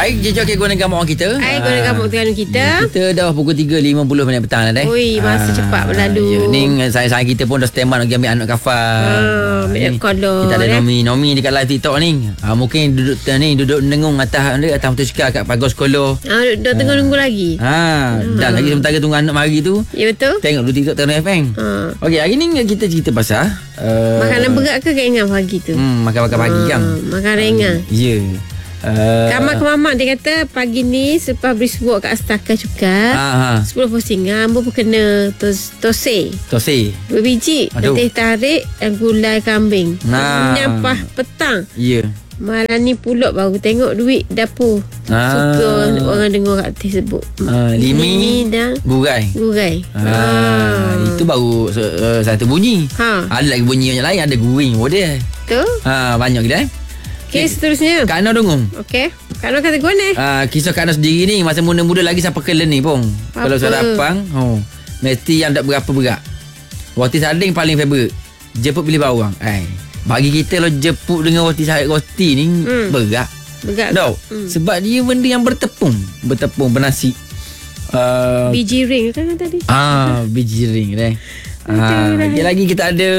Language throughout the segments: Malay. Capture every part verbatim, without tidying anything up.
Baik, jejak ke guna gamuk orang kita. Hai, guna gamuk Terengganu kita. Kita dah pukul tiga lima puluh minit petang dah, Dek. Ui, masa Ah, cepat berlalu. Ya, ni saya-saya kita pun dah stand by nak pergi ambil anak kafal. Ah, ambil kolor. Kita ada eh. Nomi, Nomi dekat live TikTok ni. Ah, mungkin duduk ni duduk dengung atas ni atas motosikal kat pagar sekolah. Ah, dah tengah nunggu lagi. Ha, dan lagi sementara tunggu anak mari tu. Ya, betul. Tengok dulu TikTok Terengganu F M. Ah. Okey, hari ni kita cerita pasal uh, Makanan berat ke ringan pagi tu? Hmm, makan-makan pagi kan. Ah, makan ringan. Ya. Yeah. Uh, Kamak ke mamak dia kata pagi ni selepas beri sebuah kat Astaka juga. ha, ha. sepuluh pusingan Ambo pun kena tos, tose Tosi. dua biji dan Aduh. teh tarik dan gulai kambing. Nah. Nyampah petang. Ya. Malam ni pulak baru tengok duit dapur. Ah. Suka orang dengar kat teh sebut. Uh, limi, dan gurai. gurai. Ah, itu baru uh, satu bunyi. Ha. Ada lagi bunyi yang lain, ada guring pun dia. Tu. Ha, banyak kita eh. Okey, seterusnya. Kak Noh dengung. Okey. Kak Noh kata guna. Ah, kisah Kak Noh sendiri ni masa muda-muda lagi sampai ke ni pun. Apa? Kalau sarapang, oh, mesti yang tak berapa berat. Roti sarding paling favourite. Jeput pilih bawang. Ai. Bagi kita lo jeput dengan roti sarding roti ni Hmm. berat. Begat. Tahu? Hmm. Sebab dia benda yang bertepung, bertepung bernasi. Uh, Biji ring kan tadi. Ah, biji ring deh. Ah, Betul, okay, lagi kita ada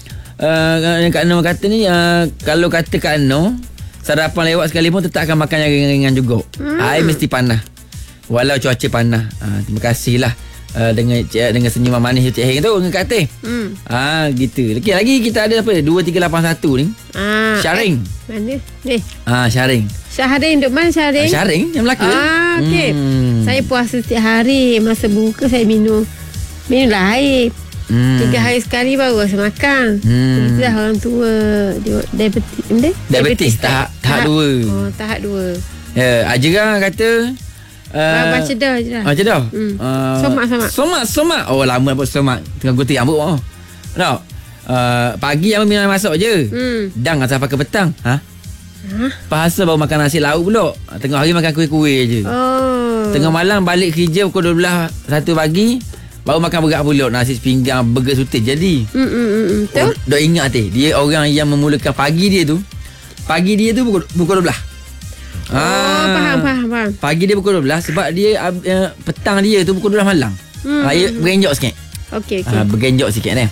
uh, Kak Noh kata ni uh, kalau kata Kak Noh sarapan lewat sekali pun tetap akan makan yang ringan-ringan juga. Hmm. Air mesti panas. Walau cuaca panas. Ah, terima kasihlah uh, dengan dengan senyuman manis Cik Heng tu dengan Kak Teh. Hmm. Ah, gitu. Okey, lagi kita ada apa? dua tiga lapan satu ni. Ah. Syaring. Eh, mana? Ni. Ah, Syaring. Syaring duk mana Syaring? Ah, Syaring yang Melaka. Ah, okey. Hmm. Saya puasa setiap hari. Masa buka saya minum minumlah air. Hmm. Tiga hari sekali baru rasa makan. Hmm. Itu dah orang tua. Dia- Diabetes. Benda? Diabetes, tahap- tahap dua. Oh, tahap dua. Ya, Ajera kata Uh, ah, baca dah je dah. Baca dah. Hmm. Uh, Somak, somak. Somak, somak. Oh, lama dapat somak. Tengah gunting rambut. Oh. Tak. Uh, pagi yang minum air masak je. Hmm. Dang sampai ke petang. Ha? Ha? Pasal baru makan nasi lauk pula. Tengah hari makan kuih-kuih je. Oh. Tengah malam balik kerja pukul dua belas satu pagi. Baru makan berat pula. Nasi sepinggang, burger sutil. Jadi. Hmm, hmm, hmm, hmm. Tu? Oh, dah ingat teh. Dia orang yang memulakan pagi dia tu. Pagi dia tu pukul, pukul dua belas. Oh, faham, faham, faham. Pagi dia pukul dua belas sebab dia uh, petang dia tu pukul dua belas malam. Hmm, Hmm, dia hmm, berenjok sikit. Okey, okey. Okay. Uh, bergenjok sikit ni.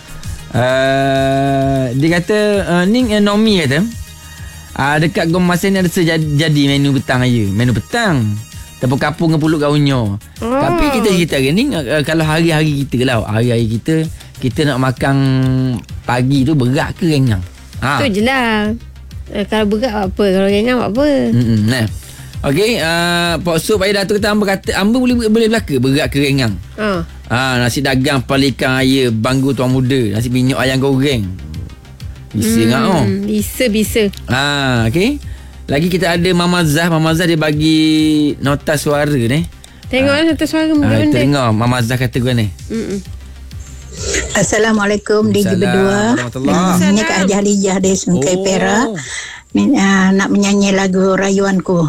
Uh, dia kata uh, ni uh, Nomi kata uh, dekat Gom Masin ni ada sejadi jadi menu petang aja. Menu petang. Tepung kapur dengan pulut gaunyo. Oh. Tapi kita cerita hari ni uh, kalau hari-hari kita lah, hari-hari kita kita nak makan pagi tu berat ke ringan? Ha. Tu je lah. Eh, kalau berat buat apa? Kalau ringan buat apa? Hmm, nah. Okey, uh, Pak Sob ayah Datuk kata hamba kata hamba boleh boleh belaka berat ke ringan. Ha. Ah, nasi dagang palikan air banggu tuan muda, nasi minyak ayam goreng. Bisa hmm, ngak oh. Bisa, bisa. Ah, okey. Lagi kita ada Mama Zah, Mama Zah dia bagi nota suara ni. Tengoklah satu suara Ah, benda. kita dengar Mama Zah kata gua ni. Hmm. Assalamualaikum D J berdua. Warahmatullahi. Ini Kak Haji Halijah dari Sungai Oh. Perak. Min, uh, nak menyanyi lagu rayuanku.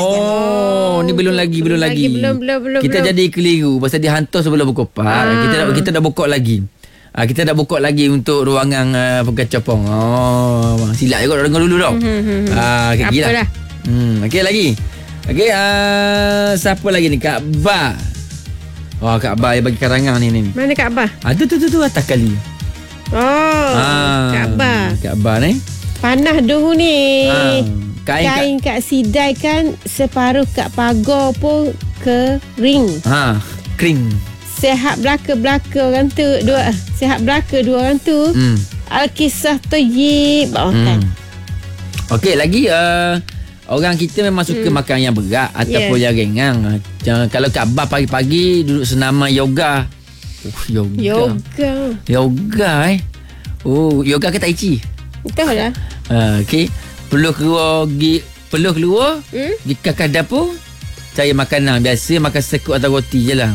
Oh, ni belum lagi, belum lagi. Belum, belum, belum. Kita belum. jadi keliru pasal dia hantar sebelum pukul empat. Ah. Kita dah kita dah bokok lagi. Ah, kita dah bokok lagi untuk ruangan uh, pengkacopong. Oh, silap juga dengar dulu tau. Hmm, hmm, hmm. Ah, okay, gila. Apalah. Hmm, okey lagi. Okey, uh, siapa lagi ni? Kak Ba. Oh, Kak Ba yang bagi karangan ni ni. Mana Kak Abah? Ah, tu tu tu, tu atas kali. Oh, Ah, Kak Abah. Kak Ba ni. Panas dulu ni. Ah, kain, Kain Kak Sidai kan separuh kat pagar pun kering. Ha, kering. Sehat belaka-belaka orang tu. Dua, sehat belaka dua orang tu. Hmm. Al-Kisah Tayyib. Makan. Hmm. Okey, lagi uh, orang kita memang suka hmm. makan yang berat ataupun Yeah. yang ringan. Jangan, kalau Kak Abah pagi-pagi duduk senaman yoga. Oh, yoga. Yoga. Yoga eh. Oh, yoga ke tai chi? Betul lah. Uh, okey. Perlu keluar gi perlu keluar Hmm? di kakak dapur cari makanan biasa makan sekut atau roti je lah.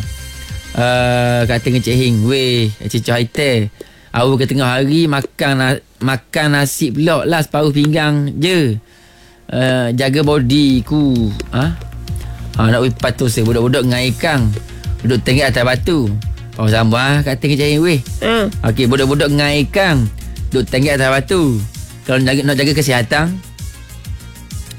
Uh, kata dengan Cik Hing, weh, Cik Haite. Awal ke tengah hari makan na- makan nasi pula lah separuh pinggang je. Uh, jaga body ku. Ha? Ha nak pergi patuh saya budak-budak ngaikang. Duduk tengok atas batu. Oh sama kata dengan Cik Hing, weh. Ha. Okey, budak-budak ngaikang. Duduk tengok atas batu. Kalau nak, nak jaga kesihatan,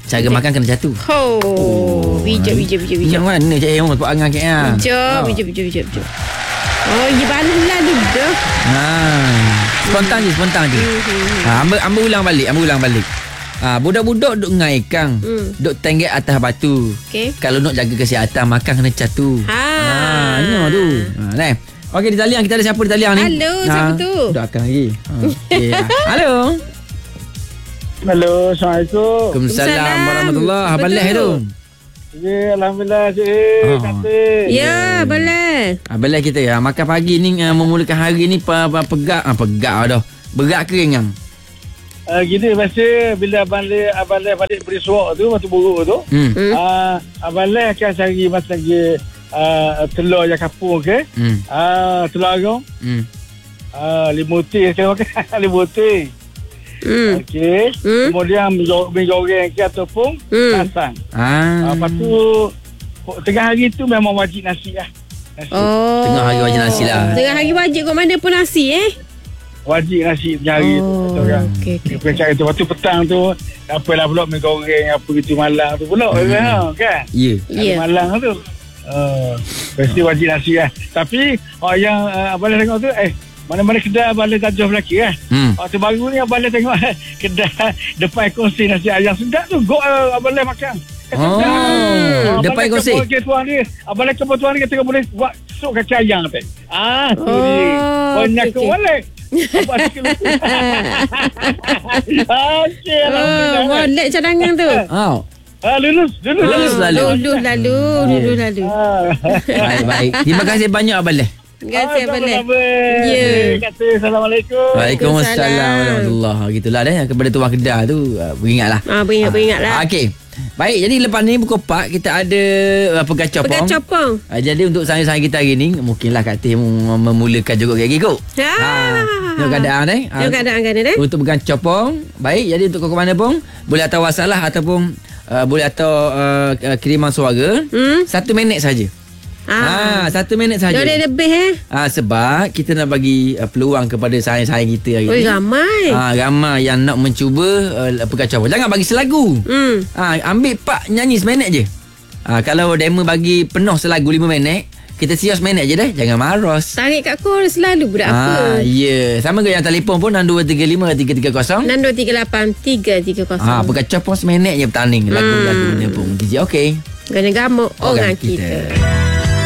Cara makan kena jatuh. Oh, bijak, bijak, bijak, bijak. Yang mana Cik Heng buat angan kat ya? Bijak, bijak, bijak, bijak, bijak. Oh, ya balas lah ni dah. Ha. Spontan je, spontan je. Ha, amba, amba ulang balik, amba ulang balik. Ha, budak-budak duk ngai kang. Hmm. Duk tenggek atas batu. Okey. Kalau nak jaga kesihatan, makan kena jatuh. Ha. Ha, ni tu. Ha, ni. Okey, di talian kita ada siapa di talian ni? Halo, siapa tu? Duk akan lagi. Ha. Okay. Halo. Halo, Assalamualaikum. Waalaikumsalam warahmatullahi wabarakatuh. Tu. Ya, Alhamdulillah, Cik. Oh. Kata. Ya, boleh. Ah, belah kita ya. Makan pagi ni uh, memulakan hari ni pa, pa, pegak. Ah, pegak dah. Berat ke ringan? Uh, gini, biasa bila Abang Le, Abang Le balik beri suak tu, waktu buruk tu, Hmm. Hmm. uh, Abang Le akan cari masa lagi uh, telur yang kapur ke, Hmm. uh, telur agong, Hmm. uh, limuti, saya makan limuti. Hmm. Okey. Hmm. Kemudian mi goreng ke ataupun Hmm. nasang. Ah. Uh, lepas tu, tengah hari tu memang wajib nasi lah. Nasi. Oh. Tengah hari wajib nasi lah. Tengah hari wajib kau mana pun nasi eh? Wajib nasi tengah hari tu. Oh, Kata orang. okey, okey. Dia cari tu. Lepas tu petang tu, apalah pula mi goreng, apa gitu malam tu pula. Hmm. Kan? Ya. Ada Ya. malang tu. Uh, mesti wajib nasi lah. Tapi, oh, yang uh, Abang Le tengok tu, eh, mana-mana kedai Abang Le tajah belaki kan? Hmm. Oh, terbaru ni Abang Le tengok kedai depan kongsi nasi ayam sedap tu. Go uh, Abang Le makan. Oh, depan kongsi. Abang Le tuan dia. Abang Le kebetulan dia kata boleh buat sup kacang ayam kata. Ah, tu Oh, dia. Banyak okey, ke okey. boleh. Abang Le kena. Okey, Oh, alhamdulillah. boleh cadangan tu. Oh. Ah, lulus, lulus. Lulus lalu. Lulus lalu, lulus lalu. Ah. Baik, baik. Terima kasih banyak Abang Le. Terima kasih Ah, boleh. sama-sama. Ya. Kata Assalamualaikum. Waalaikumsalam warahmatullahi. Gitulah dah kepada tuan kedai tu. Uh, beringatlah. Ah, beringat, beringat lah. Ah, okey. Baik, jadi lepas ni pukul empat kita ada uh, pegang copong. Pegang copong. Uh, jadi untuk saya-saya kita hari ni mungkinlah Kak Teh mem- memulakan juga kayak gitu. Ha. Tengok keadaan eh. Tengok keadaan kan eh? Untuk pegang copong. Baik, jadi untuk kau mana pun boleh hantar WhatsApp lah ataupun uh, boleh hantar uh, uh, kiriman suara. Hmm? Satu minit saja. Ah, Ah. satu minit saja. Boleh lebih eh? Ah, sebab kita nak bagi uh, peluang kepada sayang-sayang kita hari Oi, ni. ramai. Ah, ramai yang nak mencuba uh, pegang copong. Jangan bagi selagu. Hmm. Ah, ambil pak nyanyi seminit je. Ah, kalau demo bagi penuh selagu lima minit, kita siap seminit je dah. Jangan maros. Tarik kat kau selalu budak Ah, apa? ya. Yeah. Sama ke yang telefon pun enam dua tiga lima tiga tiga kosong. enam dua tiga lapan tiga tiga kosong. Ah, pegang copong seminit je bertanding. Lagu-lagu ni pun. D J okey. Kena gamuk orang, Orang kita. kita.